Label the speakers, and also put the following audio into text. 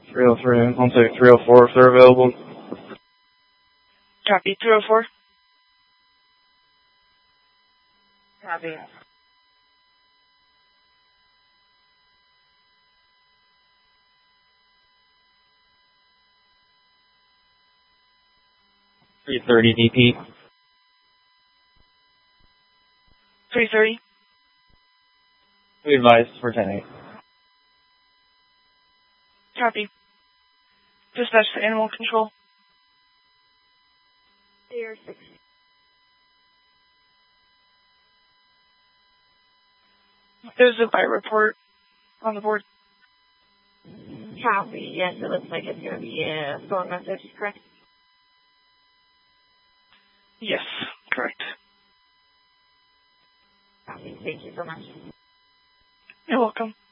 Speaker 1: 303. I'll take 304 if they're available.
Speaker 2: Copy. 304.
Speaker 3: Copy.
Speaker 1: DP.
Speaker 2: 330.
Speaker 1: We advise for 10-8.
Speaker 2: Copy. Dispatch to animal control.
Speaker 3: Air 6.
Speaker 2: There's a bite report on the board.
Speaker 3: Copy. Yes, it looks like it's going to be a storm message, correct?
Speaker 2: Yes, correct.
Speaker 3: Copy. Thank you so much.
Speaker 2: You're welcome.